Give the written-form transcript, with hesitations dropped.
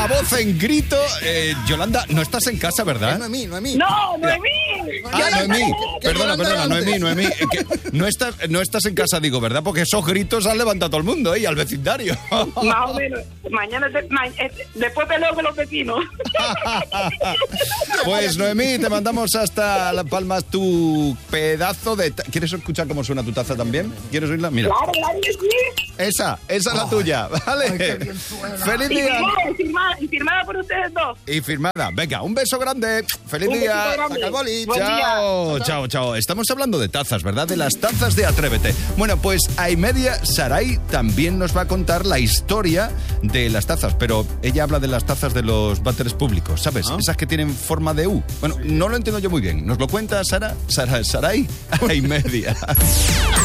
la voz en grito. Yolanda, no estás en casa, ¿verdad? Noemí. No, Noemí. Noemí. Perdona, Yolanda, Noemí. Que no estás en casa, digo, ¿verdad? Porque esos gritos han levantado a todo el mundo, y al vecindario. Más o menos. Mañana, después peleo con los vecinos. Pues, Noemí, te mandamos hasta Las Palmas tu pedazo de... ¿Quieres escuchar cómo suena tu taza también? ¿Quieres oírla? Mira. Claro que sí. Esa es la tuya, ¿vale? Ay, qué bien suena. ¡Feliz Y día! firmada por ustedes dos. Y firmada. Venga, un beso grande. ¡Feliz Un día! besito grande. Saca el boli. Buen día. Chao. Estamos hablando de tazas, ¿verdad? De las tazas de Atrévete. Bueno, pues Aimedia Saray también nos va a contar la historia de las tazas, pero ella habla de las tazas de los váteres públicos, ¿sabes? Esas que tienen forma de U. Bueno, no lo entiendo yo muy bien. ¿Nos lo cuenta Saray? Aimedia.